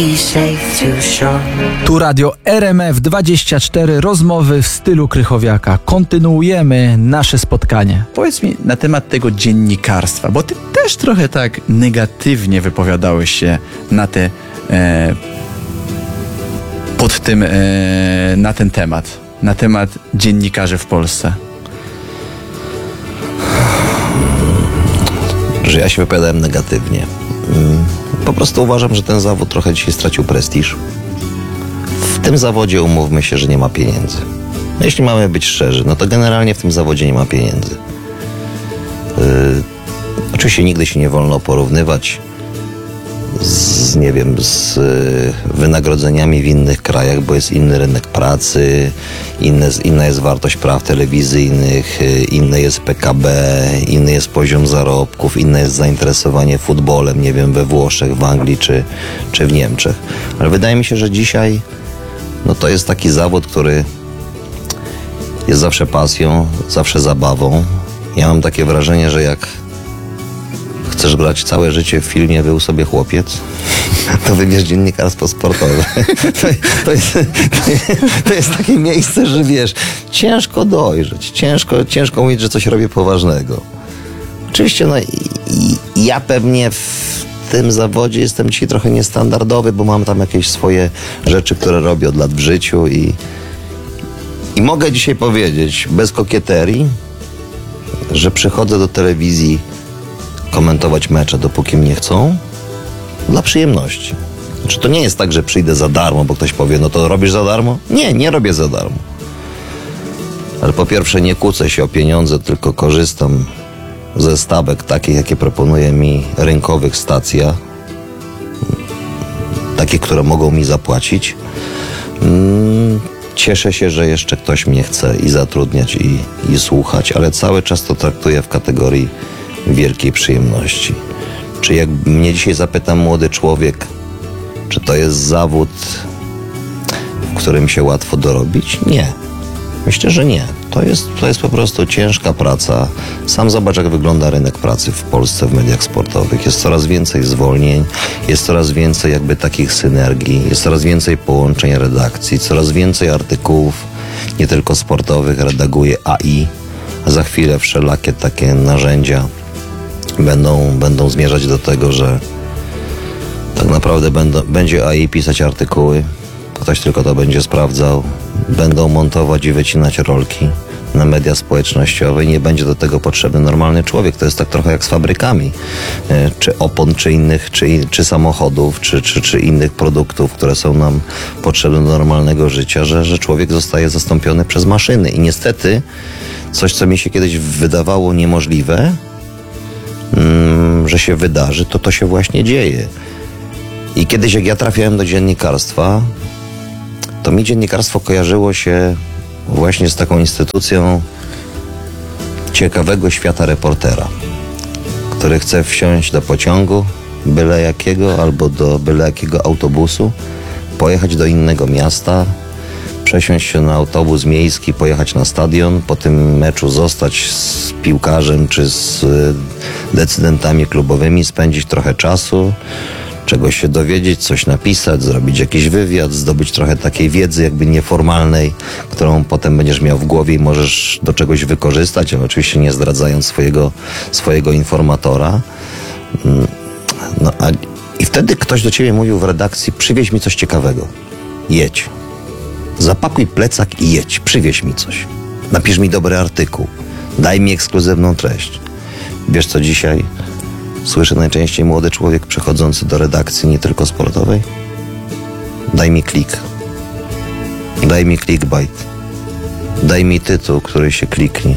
Tu radio RMF24, rozmowy w stylu Krychowiaka. Kontynuujemy nasze spotkanie. Powiedz mi na temat tego dziennikarstwa, bo ty też trochę tak negatywnie wypowiadałeś się na te, na ten temat, na temat dziennikarzy w Polsce. Że ja się wypowiadałem negatywnie. Po prostu uważam, że ten zawód trochę dzisiaj stracił prestiż. W tym zawodzie umówmy się, że nie ma pieniędzy. No jeśli mamy być szczerzy, no to generalnie w tym zawodzie nie ma pieniędzy. Oczywiście nigdy się nie wolno porównywać z wynagrodzeniami w innych krajach, bo jest inny rynek pracy, inna jest wartość praw telewizyjnych, inny jest PKB, inny jest poziom zarobków, inne jest zainteresowanie futbolem, nie wiem, we Włoszech, w Anglii czy w Niemczech. Ale wydaje mi się, że dzisiaj no to jest taki zawód, który jest zawsze pasją, zawsze zabawą. Ja mam takie wrażenie, że jak chcesz grać całe życie w filmie Był sobie chłopiec, to wybierz dziennikarstwo sportowe. To jest takie miejsce, że wiesz, ciężko dojrzeć, ciężko mówić, że coś robię poważnego. Oczywiście, no i ja pewnie w tym zawodzie jestem dzisiaj trochę niestandardowy, bo mam tam jakieś swoje rzeczy, które robię od lat w życiu i mogę dzisiaj powiedzieć, bez kokieterii, że przychodzę do telewizji komentować mecze, dopóki mnie chcą, dla przyjemności. Znaczy, to nie jest tak, że przyjdę za darmo, bo ktoś powie, no to robisz za darmo? Nie robię za darmo. Ale po pierwsze nie kłócę się o pieniądze, tylko korzystam ze stawek takich, jakie proponuje mi rynkowych stacja, takie, które mogą mi zapłacić. Cieszę się, że jeszcze ktoś mnie chce i zatrudniać, i słuchać, ale cały czas to traktuję w kategorii wielkiej przyjemności. Czy jak mnie dzisiaj zapyta młody człowiek, czy to jest zawód, w którym się łatwo dorobić? Nie. Myślę, że nie. To jest po prostu ciężka praca. Sam zobacz, jak wygląda rynek pracy w Polsce w mediach sportowych. Jest coraz więcej zwolnień, jest coraz więcej jakby takich synergii, jest coraz więcej połączeń redakcji, coraz więcej artykułów, nie tylko sportowych, redaguje AI, a za chwilę wszelakie takie narzędzia będą zmierzać do tego, że tak naprawdę będzie AI pisać artykuły, ktoś tylko to będzie sprawdzał, będą montować i wycinać rolki na media społecznościowe i nie będzie do tego potrzebny normalny człowiek. To jest tak trochę jak z fabrykami, czy opon, czy innych, czy samochodów, czy innych produktów, które są nam potrzebne do normalnego życia, że człowiek zostaje zastąpiony przez maszyny. I niestety coś, co mi się kiedyś wydawało niemożliwe, że się wydarzy, to się właśnie dzieje. I kiedyś, jak ja trafiałem do dziennikarstwa, to mi dziennikarstwo kojarzyło się właśnie z taką instytucją ciekawego świata reportera, który chce wsiąść do pociągu byle jakiego albo do byle jakiego autobusu, pojechać do innego miasta, przesiąść się na autobus miejski, pojechać na stadion, po tym meczu zostać z piłkarzem czy z decydentami klubowymi, spędzić trochę czasu, czegoś się dowiedzieć, coś napisać, zrobić jakiś wywiad, zdobyć trochę takiej wiedzy jakby nieformalnej, którą potem będziesz miał w głowie i możesz do czegoś wykorzystać, ale oczywiście nie zdradzając swojego informatora. I wtedy ktoś do ciebie mówił w redakcji: przywieź mi coś ciekawego, jedź. Zapakuj plecak i jedź, przywieź mi coś. Napisz mi dobry artykuł, daj mi ekskluzywną treść. Wiesz, co dzisiaj słyszy najczęściej młody człowiek przychodzący do redakcji, nie tylko sportowej? Daj mi klik. Daj mi clickbait. Daj mi tytuł, który się kliknie.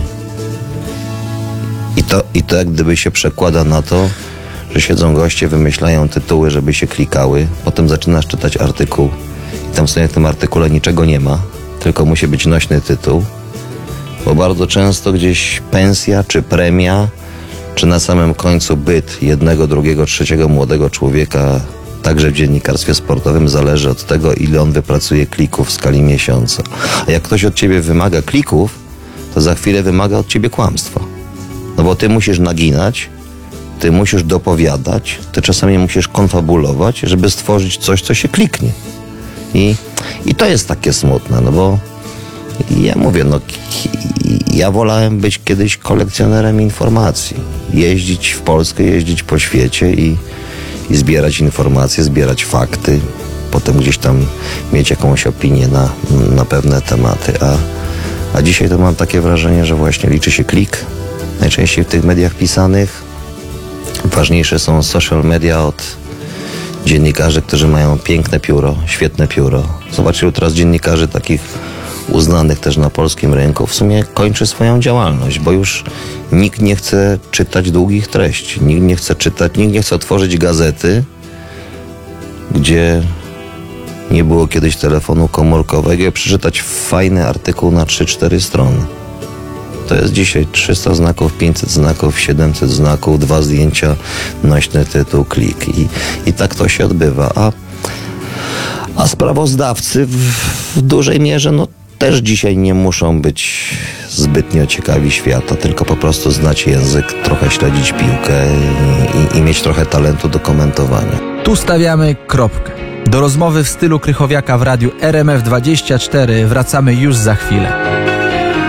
I to jak gdyby się przekłada na to, że siedzą goście, wymyślają tytuły, żeby się klikały. Potem zaczynasz czytać artykuł i tam sobie w tym artykule niczego nie ma, tylko musi być nośny tytuł, bo bardzo często gdzieś pensja czy premia, czy na samym końcu byt jednego, drugiego, trzeciego młodego człowieka, także w dziennikarstwie sportowym, zależy od tego, ile on wypracuje klików w skali miesiąca. A jak ktoś od ciebie wymaga klików, to za chwilę wymaga od ciebie kłamstwa. No bo ty musisz naginać, ty musisz dopowiadać, ty czasami musisz konfabulować, żeby stworzyć coś, co się kliknie. I to jest takie smutne, no bo ja mówię, ja wolałem być kiedyś kolekcjonerem informacji. Jeździć w Polskę, jeździć po świecie i zbierać informacje, zbierać fakty, potem gdzieś tam mieć jakąś opinię na pewne tematy. A dzisiaj to mam takie wrażenie, że właśnie liczy się klik. Najczęściej w tych mediach pisanych ważniejsze są social media od dziennikarzy, którzy mają piękne pióro, świetne pióro. Zobaczył teraz dziennikarzy takich uznanych też na polskim rynku, w sumie kończy swoją działalność, bo już nikt nie chce czytać długich treści. Nikt nie chce otworzyć gazety, gdzie nie było kiedyś telefonu komórkowego i przeczytać fajny artykuł na 3-4 strony. To jest dzisiaj 300 znaków, 500 znaków, 700 znaków, 2 zdjęcia, nośny tytuł, klik. I tak to się odbywa. A sprawozdawcy w dużej mierze też dzisiaj nie muszą być zbytnio ciekawi świata, tylko po prostu znać język, trochę śledzić piłkę i mieć trochę talentu do komentowania. Tu stawiamy kropkę. Do rozmowy w stylu Krychowiaka w radiu RMF24 wracamy już za chwilę.